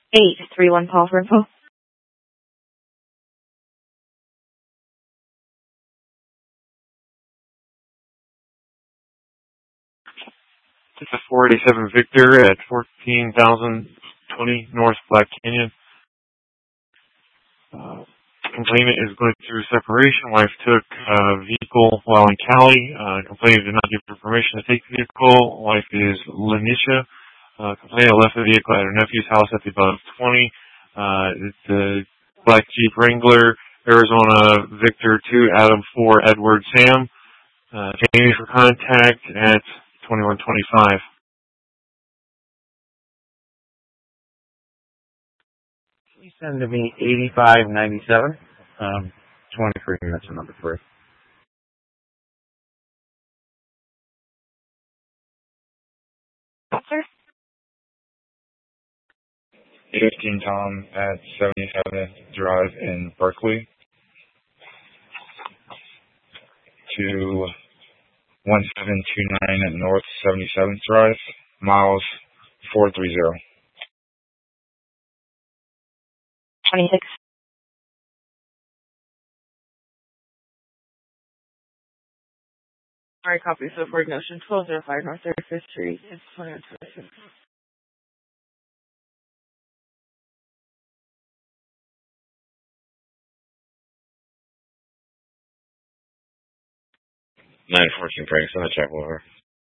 831 call for info. It's a 487 Victor at 14,020 North Black Canyon. Complainant is going through separation. Wife took vehicle while in Cali. Complainant did not give her permission to take the vehicle. Wife is Lanisha. Complainant left the vehicle at her nephew's house at the above 20. It's a black Jeep Wrangler, Arizona Victor 2, Adam 4, Edward Sam. Jamie for contact at 2125. Please send to me 8597. 23 minutes to number 3. Sir? 15 Tom at 77th Drive in Berkeley to 1729 at North 77th Drive, miles 430. 26. Alright, copy. So for ignition, 1205 North 35th Street. It's 2126. 914 Franks on the check over.